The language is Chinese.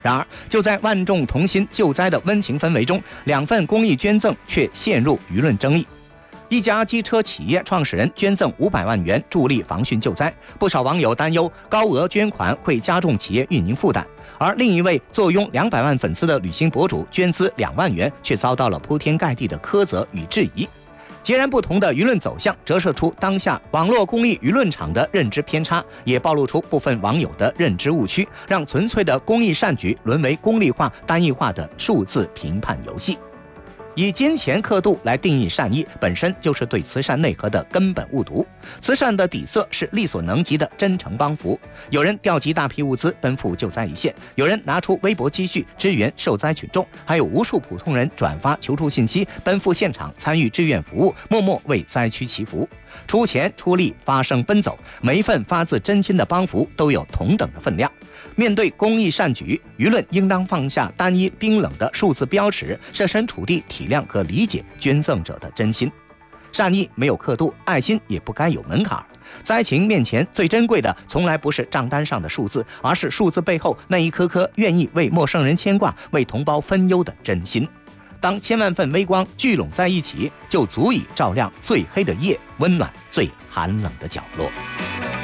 然而，就在万众同心救灾的温情氛围中，两份公益捐赠却陷入舆论争议。一家机车企业创始人捐赠500万元助力防汛救灾，不少网友担忧高额捐款会加重企业运营负担。而另一位坐拥200万粉丝的旅行博主捐资2万元，却遭到了铺天盖地的苛责与质疑。截然不同的舆论走向，折射出当下网络公益舆论场的认知偏差，也暴露出部分网友的认知误区，让纯粹的公益善举沦为功利化、单一化的数字评判游戏。以金钱刻度来定义善意，本身就是对慈善内核的根本误读。慈善的底色是力所能及的真诚帮扶，有人调集大批物资奔赴救灾一线，有人拿出微薄积蓄支援受灾群众，还有无数普通人转发求助信息，奔赴现场参与志愿服务，默默为灾区祈福。出钱出力发声奔走，每一份发自真心的帮扶都有同等的分量。面对公益善举，舆论应当放下单一冰冷的数字标尺，设身处地体谅和理解捐赠者的真心。善意没有刻度，爱心也不该有门槛。灾情面前最珍贵的，从来不是账单上的数字，而是数字背后那一颗颗愿意为陌生人牵挂、为同胞分忧的真心。当千万份微光聚拢在一起，就足以照亮最黑的夜，温暖最寒冷的角落。